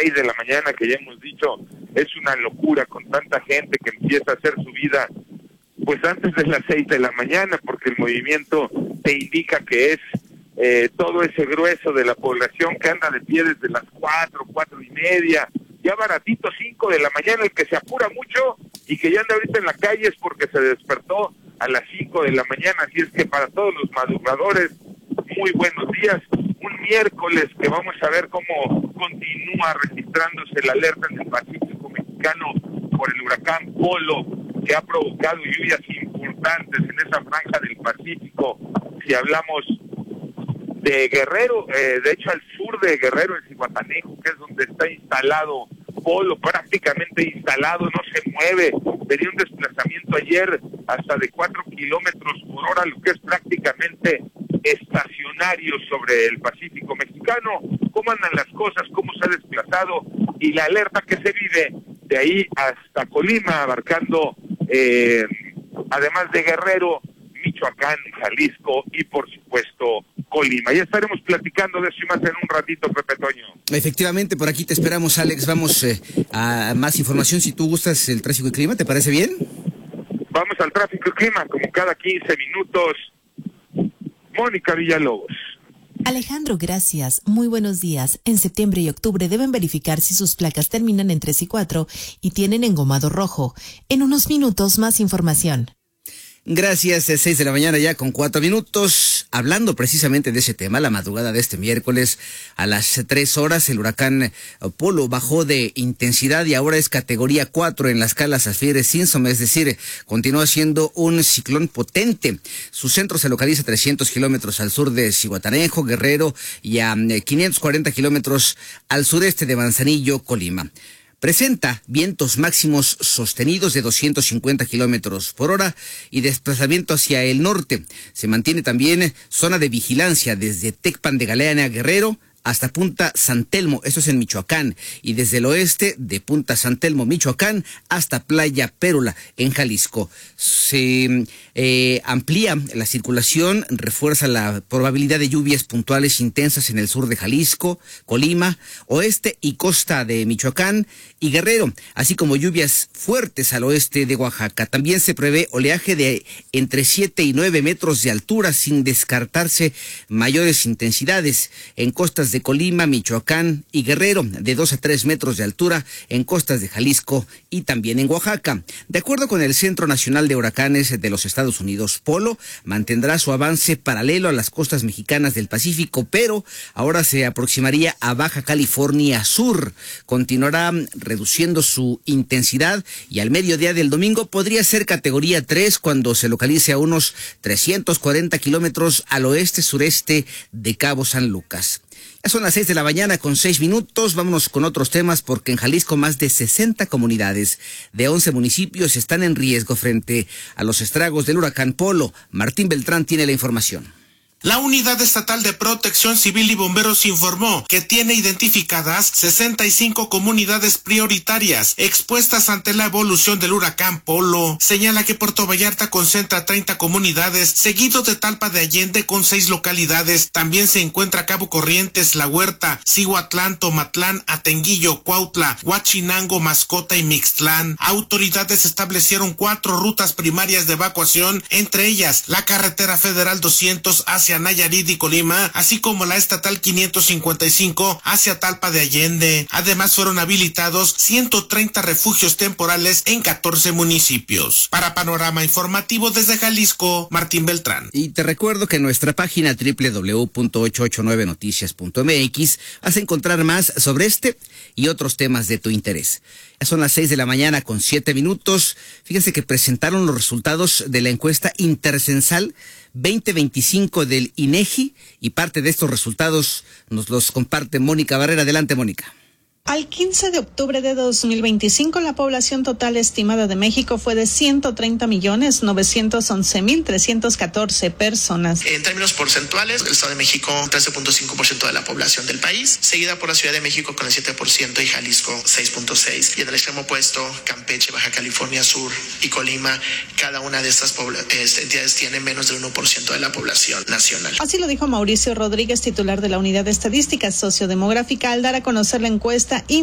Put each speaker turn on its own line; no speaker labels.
6 de la mañana, que ya hemos dicho, es una locura con tanta gente que empieza a hacer su vida pues antes de las 6 de la mañana, porque el movimiento te indica que es todo ese grueso de la población que anda de pie desde las 4:30, ya baratito 5 de la mañana. El que se apura mucho y que ya anda ahorita en la calle es porque se despertó a las 5 de la mañana. Así es que para todos los madrugadores, muy buenos días. Un miércoles que vamos a ver cómo continúa registrándose la alerta en el Pacífico mexicano por el huracán Polo, que ha provocado lluvias importantes en esa franja del Pacífico. Si hablamos de Guerrero, de hecho al sur de Guerrero, en Zihuatanejo, que es donde está instalado Polo, prácticamente instalado, no se mueve. Tenía un desplazamiento ayer hasta de 4 kilómetros por hora, lo que es prácticamente estacionario sobre el Pacífico mexicano. ¿Cómo andan las cosas? ¿Cómo se ha desplazado? Y la alerta que se vive de ahí hasta Colima, abarcando, además de Guerrero, Michoacán, Jalisco y por supuesto Colima. Ya estaremos platicando de eso y más en un ratito, Pepe Toño.
Efectivamente, por aquí te esperamos, Alex. Vamos a más información, si tú gustas, el tráfico y clima, ¿te parece bien?
Vamos al tráfico y clima, como cada 15 minutos. Mónica Villalobos.
Alejandro, gracias. Muy buenos días. En septiembre y octubre deben verificar si sus placas terminan en 3 y 4 y tienen engomado rojo. En unos minutos, más información.
Gracias, 6 de la mañana ya con 4 minutos. Hablando precisamente de ese tema, la madrugada de este miércoles a las 3 horas, el huracán Polo bajó de intensidad y ahora es categoría 4 en la escala Saffir-Simpson, es decir, continúa siendo un ciclón potente. Su centro se localiza a 300 kilómetros al sur de Zihuatanejo, Guerrero, y a 540 kilómetros al sureste de Manzanillo, Colima. Presenta vientos máximos sostenidos de 250 kilómetros por hora y desplazamiento hacia el norte. Se mantiene también zona de vigilancia desde Tecpan de Galeana, Guerrero, hasta Punta San Telmo, esto es en Michoacán, y desde el oeste de Punta San Telmo, Michoacán, hasta Playa Pérola, en Jalisco. Se amplía la circulación, refuerza la probabilidad de lluvias puntuales intensas en el sur de Jalisco, Colima, oeste y costa de Michoacán y Guerrero, así como lluvias fuertes al oeste de Oaxaca. También se prevé oleaje de entre 7 y 9 metros de altura, sin descartarse mayores intensidades en costas de Colima, Michoacán y Guerrero, de 2 a 3 metros de altura en costas de Jalisco y también en Oaxaca. De acuerdo con el Centro Nacional de Huracanes de los Estados Unidos, Polo mantendrá su avance paralelo a las costas mexicanas del Pacífico, pero ahora se aproximaría a Baja California Sur. Continuará reduciendo su intensidad y al mediodía del domingo podría ser categoría 3 cuando se localice a unos 340 kilómetros al oeste-sureste de Cabo San Lucas. Ya son las 6 de la mañana con 6 minutos. Vámonos con otros temas porque en Jalisco más de 60 comunidades de 11 municipios están en riesgo frente a los estragos del huracán Polo. Martín Beltrán tiene la información.
La Unidad Estatal de Protección Civil y Bomberos informó que tiene identificadas 65 comunidades prioritarias expuestas ante la evolución del huracán Polo. Señala que Puerto Vallarta concentra 30 comunidades, seguido de Talpa de Allende con 6 localidades. También se encuentra Cabo Corrientes, La Huerta, Cihuatlán, Tomatlán, Atenguillo, Cuautla, Huachinango, Mascota y Mixtlán. Autoridades establecieron 4 rutas primarias de evacuación, entre ellas la carretera federal 200 hacia Nayarit y Colima, así como la estatal 555 hacia Talpa de Allende. Además fueron habilitados 130 refugios temporales en 14 municipios. Para Panorama Informativo desde Jalisco, Martín Beltrán.
Y te recuerdo que en nuestra página www.889noticias.mx vas a encontrar más sobre este y otros temas de tu interés. Ya son las 6 de la mañana con 7 minutos. Fíjense que presentaron los resultados de la encuesta intercensal 2025 del INEGI y parte de estos resultados nos los comparte Mónica Barrera. Adelante, Mónica.
Al 15 de octubre de 2025, la población total estimada de México fue de 130.911.314 personas.
En términos porcentuales, el Estado de México, 13.5% de la población del país, seguida por la Ciudad de México con el 7% y Jalisco, 6.6%. Y en el extremo opuesto, Campeche, Baja California Sur y Colima, cada una de estas entidades tiene menos del 1% de la población nacional.
Así lo dijo Mauricio Rodríguez, titular de la Unidad de Estadística Sociodemográfica, al dar a conocer la encuesta